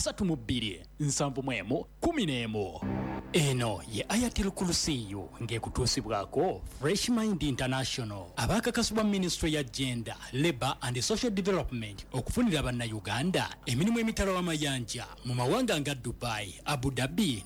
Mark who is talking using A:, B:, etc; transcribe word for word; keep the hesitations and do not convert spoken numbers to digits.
A: asatu mu bbiri nsanvu mu emu kumi n'emu. Eno ye Ayatel Kursiyu ng'ekutuusibwako Fresh Mind International abakakasibwa Ministry ya Gender, Labour and Social Development okufunira bannayuganda emirimu emitala w'amayanja mu mawanga nga Dubai, Abu Dhabi